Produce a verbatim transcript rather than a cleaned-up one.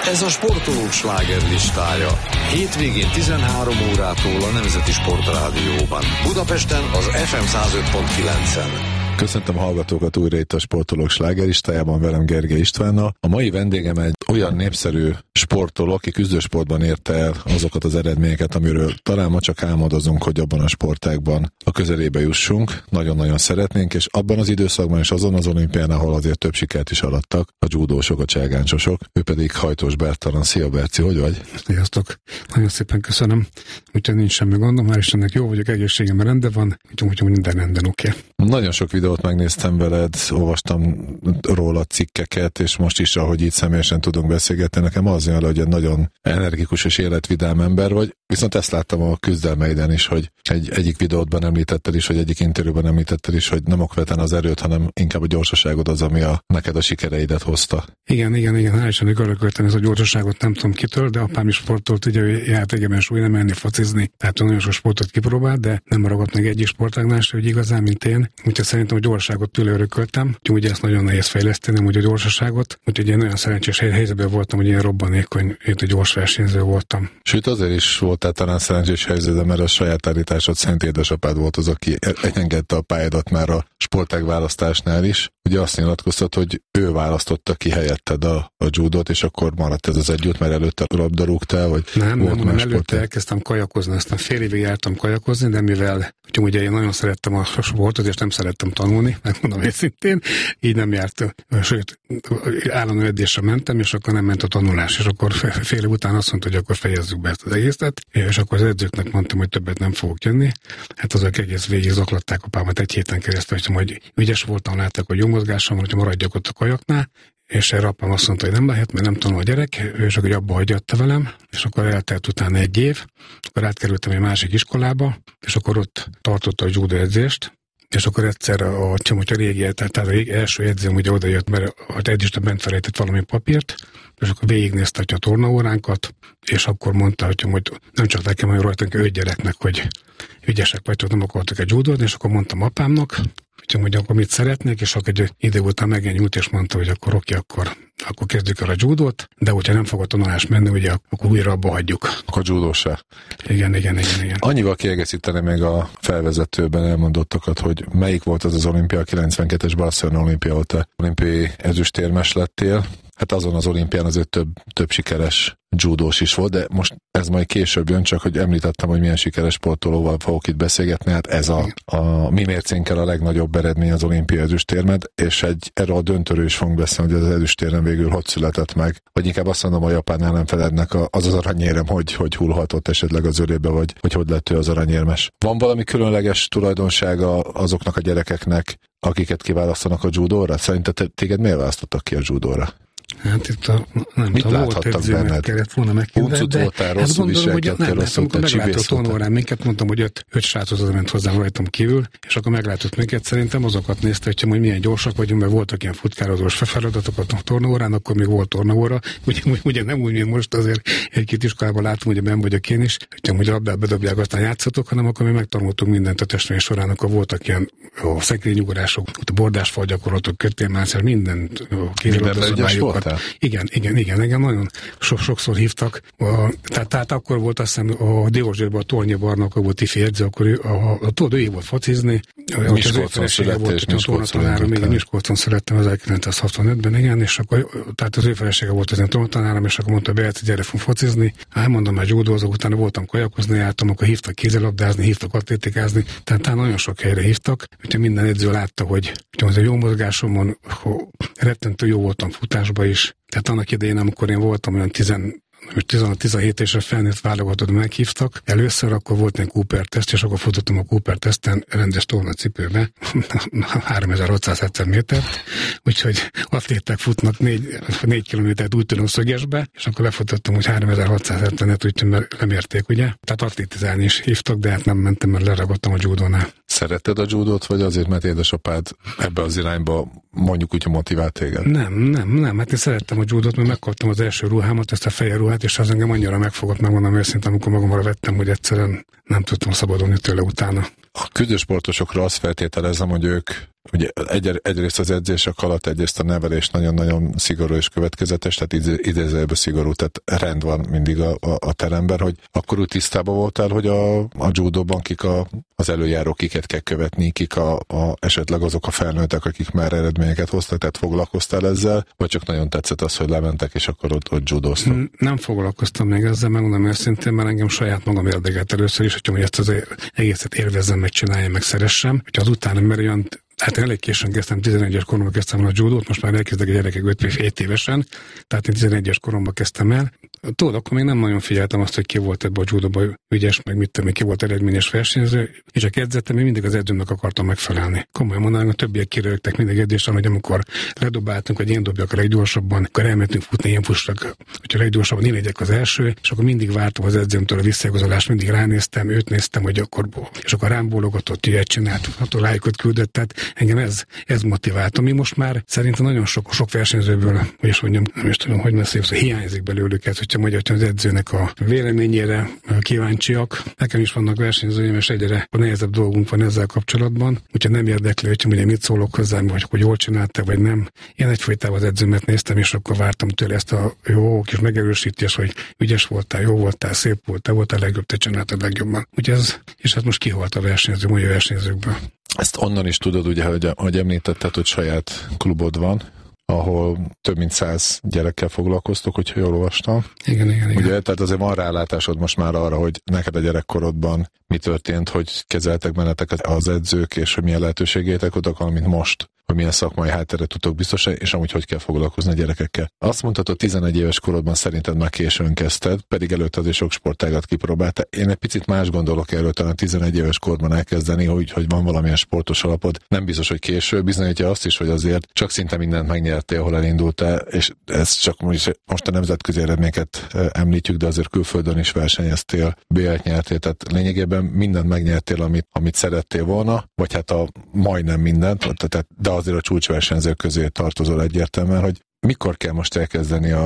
Ez a sportolók slágerlistája. Hétvégén tizenhárom órától a Nemzeti Sportrádióban. Budapesten az ef em száz öt pont kilencen. Köszöntöm a hallgatókat újra itt a Sportolók slágerlistájában, velem Gergely Istvánnal. A mai vendégem egy olyan népszerű sportoló, aki küzdősportban érte el azokat az eredményeket, amiről talán ma csak álmodozunk, hogy abban a sportágban a közelébe jussunk. Nagyon-nagyon szeretnénk, és abban az időszakban és azon az olimpián, ahol azért több sikert is arattak a dzsúdósok, a cselgáncsosok. Ő pedig Hajtós Bertalan. Szia, Berci, hogy vagy? Sziasztok! Nagyon szépen köszönöm. Úgyhogy nincs semmi gondom, hál' Istennek jó vagyok, egészségem rendben van, úgyhogy minden rendben oké. Okay. Nagyon sok videót megnéztem veled, olvastam róla cikkeket, és most is, ahogy így személyesen tudunk beszélgetni, nekem az jön, hogy egy nagyon energikus és életvidám ember vagy, viszont ezt láttam a küzdelmeiden is, hogy egy, egyik videódban említetted is, hogy egyik interjúban említetted is, hogy nem okvetlen az erőt, hanem inkább a gyorsaságod az, ami a, neked a sikereidet hozta. Igen, igen, igen, hál' Istennek örököltem ez a gyorsaságot, nem tudom kitől, de apám is sportolt, ugye ő járt egében súly, nem menni focizni, tehát nagyon sok sportot kipróbált, de nem ragadt meg egyik sportágnál se, hogy igazán, mint én. Úgyhogy szerintem a gyorsaságot tőle örököltem, úgyhogy ezt nagyon nehéz fejleszteni, úgy a gyorsaságot. Úgyhogy én nagyon szerencsés helyzetben voltam, hogy én robbanékony, én egy gyors versenyző voltam. Sőt, azért is voltál talán szerencsés helyzetben, mert a saját állításod Szent édesapád volt az, aki engedte a pályádat már a sportág választásnál is. Ugye azt nyilatkoztat, hogy ő választotta ki helyetted a, a judót, és akkor maradt ez az együtt, mert előtte labdarúgtál, vagy nem, volt nem, más előtte sportág? Elkezdtem kajakozni, aztán fél évig jártam kajakozni, de mivel ugye én nagyon szerettem a sportot, és nem szerettem tanulni, megmondom őszintén, így nem járt, sőt, állandó edzésre mentem, és akkor nem ment a tanulás, és akkor fél év után azt mondta, hogy akkor fejezzük be ezt az egészet, és akkor az edzőknek mondtam, hogy többet nem fogok jönni. Hát azok egész végig zaklatták apámat egy héten keresztül, hogy ügyes voltam, látták, hogy jó mozgásom van, hogy maradjak ott a kajaknál, és erre apám azt mondta, hogy nem lehet, mert nem tanul a gyerek, és akkor abba hagyjatta velem, és akkor eltelt utána egy év, akkor átkerültem egy másik iskolába, és akkor ott tartotta a judo edzést, és akkor egyszer a, a régi, tehát az első edzőm ugye odajött, mert az edzőste bent felejtett valami papírt, és akkor végignézte a tornaóránkat, és akkor mondta, hogy, hogy nem csak nekem, hanem rajtunk öt gyereknek, hogy ügyesek vagytok, nem akartak egy judózni, és akkor mondtam apámnak, hogy akkor mit szeretnék, és akkor egy idő után megjenyült, és mondta, hogy akkor oké, akkor, akkor kezdjük el a judót, de hogyha nem fog a tanulás menni, ugye akkor újra abba hagyjuk. Akkor judó se. Igen, igen, igen, igen. Annyival kiegészíteni még a felvezetőben elmondottakat, hogy melyik volt az az olimpia, a kilencvenkettes Barcelona olimpia, ott a olimpiai ezüstérmes lettél. Hát azon az olimpián azért több, több sikeres judós is volt, de most ez majd később jön, csak hogy említettem, hogy milyen sikeres sportolóval fogok itt beszélgetni, hát ez a, a mi mércénkkel a legnagyobb eredmény az olimpiai ezüstérmed, és egy, erről a döntőről is fogunk beszélni, hogy az ezüstérem végül hogy született meg, vagy inkább azt mondom, a japán ellenfelednek az az aranyérem, hogy, hogy hullhatott esetleg az ölébe, vagy hogy hogy lett ő az aranyérmes. Van valami különleges tulajdonsága azoknak a gyerekeknek, akiket kiválasztanak a judóra? Szerinted téged miért választottak ki a judóra? Hát itt a, nem mit tudom, volt edzőmet kellett volna megkérdezni, de voltál, hát gondolom, hogy nem, rossz amikor meglátott tornaórán minket, mondtam, hogy öt, öt srác az ment hozzám rajtam kívül, és akkor meglátott minket, szerintem azokat nézte, hogy milyen gyorsak vagyunk, mert voltak ilyen futkározós feladatok a tornaórán, akkor még volt tornaóra, ugye, ugye nem úgy, mint most azért egy-két iskolában látom, hogy benn vagyok én is, hogy a labdát bedobják, aztán játszatok, hanem akkor mi megtanultunk mindent a testvény során, akkor voltak ilyen szekrényugorások, a bordásfal gyakorlatok, kötélmászás, mindent, kézilabdázóbályokat. Igen, igen, igen, igen, nagyon so, sokszor hívtak. A, tehát, tehát akkor volt azt hiszem a Diózsérben a Tornyi Barnak, volt ifi edző, akkor ő, a, a, tudod, ő volt focizni. Miskolcon született, és Miskolcon még Miskolcon szerettem ezerkilencszázhatvanötben, igen, és akkor, tehát az ő felesége volt az én tornatanárom, és akkor mondta, Berci, gyere, fogunk focizni. Elmondom, már judózok, utána voltam kajakozni, jártam, akkor hívtak kézilabdázni, hívtak atlétikázni, tehát, tehát nagyon sok helyre hívtak, úgyhogy minden edző látta, hogy, hogy az a jó mozgásom van, rettentő jó voltam futásba is. Tehát annak idején, amikor én voltam olyan tizenhat-tizenhét évesre felnőtt válogatott meghívtak. Először akkor volt egy Cooper teszt, és akkor futottam a Cooper teszten rendes tornacipőbe, háromezer-hatszázhetven métert, úgyhogy atléták futnak négy kilométert úgy tudom szögesbe, és akkor lefutottam úgy háromezer-hatszázhetvenet, úgyhogy mert nem érték, ugye? Tehát atlétizálni is hívtak, de hát nem mentem, mert leragadtam a judónál. Szeretted a judót, vagy azért, mert édesapád ebbe az irányba mondjuk úgy motivált téged? Nem, nem, nem. Hát én szerettem a judót, mert megkaptam az első ruhámat, ezt a fehér ruhát, és az engem annyira megfogott, megmondom őszintén, amikor magamra vettem, hogy egyszerűen nem tudtam szabadulni tőle utána. A küzdősportosokra azt feltételezem, hogy ők ugye egy, egyrészt az edzések alatt, egyrészt a nevelés nagyon-nagyon szigorú és következetes, tehát idézőjelben szigorú, tehát rend van mindig a, a, a teremben, hogy akkor úgy tisztában voltál, hogy a, a judóban kik a, az előjáró, kiket kell követni, kik a, a, esetleg azok a felnőttek, akik már eredményeket hoztak, tehát foglalkoztál ezzel, vagy csak nagyon tetszett az, hogy lementek, és akkor ott, ott judóztak? Nem foglalkoztam még ezzel, megmondom őszintén, mert engem saját magam érdekelt először is, hogy ezt az egészet élvezzem, megcsináljam, meg szeressem, hogy az utána, mert olyan hát elég későn kezdtem, tizenegyes koromban kezdtem a judót, most már elkezdek a gyerekek öt évesen, tehát én tizenegyes koromban kezdtem el. Tudod, akkor még nem nagyon figyeltem azt, hogy ki volt ebbe a judóban ügyes, meg mit tudom, ki volt eredményes versenyző, és csak edzettem, én mindig az edzőmnek akartam megfelelni. Komolyan mondanám, a többiek kirögtek mindig edzésen, hogy amikor ledobáltunk, hogy én dobjak a leggyorsabban, akkor elmentünk futni, én fussak, hogyha leggyorsabban én legyek az első, és akkor mindig vártam az edzőmtől a visszaigazolást, mindig ránéztem, őt néztem, hogy akkor, és akkor rám bólogatott, hogy csinált, attól lájkot küldött, tehát engem ez, ez motivált, ami most már szerintem nagyon sok, sok versenyzőből, hogy is mondjam, nem is tudom, hogy messze hiányzik belőlük ez, hogyha magyar az edzőnek a véleményére kíváncsiak. Nekem is vannak versenyzőim, és egyre nehezebb dolgunk van ezzel kapcsolatban, úgyhogy nem érdekli, hogy ugye mit szólok hozzám, vagy hogy jól csinálta, vagy nem. Én egyfolytában az edzőmet néztem, és akkor vártam tőle ezt a jó kis megerősítést, hogy ügyes voltál, jó voltál, szép voltál, voltál legjobb, te csináltad legjobban. Úgyhogy ez, és hát most kihalt a versenyző, magyar versenyzőkből. Ezt onnan is tudod, ugye, hogy, hogy említetted, hogy saját klubod van, ahol több mint száz gyerekkel foglalkoztok, hogyha jól olvastam. Igen, igen, igen. Ugye, tehát azért van rálátásod most már arra, hogy neked a gyerekkorodban mi történt, hogy kezeltek bennetek az edzők, és hogy milyen lehetőségétek voltak, valamint most, hogy milyen szakmai hátteret tudtok biztosan, és amúgy hogy kell foglalkozni a gyerekekkel. Azt mondtad, hogy tizenegy éves korodban szerinted már későn kezdted, pedig előtt azért sok sportágat kipróbáltál. Én egy picit más gondolok erről, talán tizenegy éves korban elkezdeni, hogy, hogy van valamilyen sportos alapod. Nem biztos, hogy késő, bizonyítja azt is, hogy azért csak szinte mindent megnyertél, ahol elindultál, és ez csak most a nemzetközi eredményeket említjük, de azért külföldön is versenyeztél, bé el-t nyertél, tehát lényegében mindent megnyertél, amit, amit szerettél volna, vagy hát a majdnem mindent, tehát, de azért a csúcsversenyzők közé tartozol egyértelműen, hogy mikor kell most elkezdeni a